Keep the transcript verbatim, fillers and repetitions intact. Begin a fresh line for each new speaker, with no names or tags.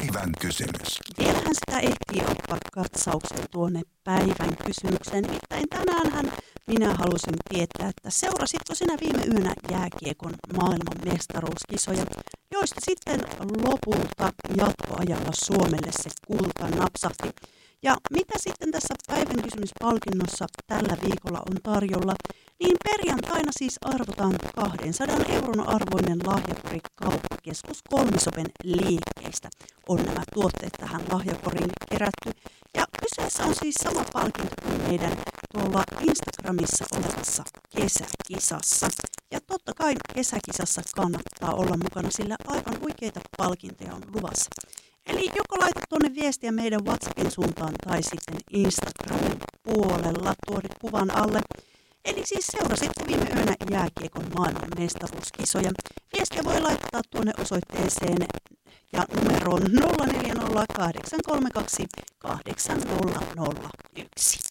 Päivän kysymys.
Vielähän sitä ehtii ottaa katsauksen tuonne päivän kysymykseen. Nimittäin tänäänhän minä halusin tietää, että seurasitko sinä viime yönä jääkiekon maailman mestaruuskisoja, joista sitten lopulta jatkoajalla Suomelle se kulta napsahti. Ja mitä sitten tässä päivän kysymyspalkinnossa tällä viikolla on tarjolla, niin perjantaina siis arvotaan kahdensadan euron arvoinen lahjakori Kauppakeskus Kolmisopen liikkeistä. On nämä tuotteet tähän lahjakoriin kerätty. Ja kyseessä on siis sama palkinto kuin meidän tuolla Instagramissa olevassa kesäkisassa. Ja totta kai kesäkisassa kannattaa olla mukana, sillä aivan huikeita palkintoja on luvassa. Eli joko laita tuonne viestiä meidän WhatsAppin suuntaan tai sitten Instagramin puolella tuonne kuvan alle. Eli siis seurasitte viime yönä jääkiekon maailman mestaruuskisoja. Viestiä voi laittaa tuonne osoitteeseen ja numeroon nolla neljä nolla kahdeksan kolme kaksi kahdeksan nolla nolla yksi.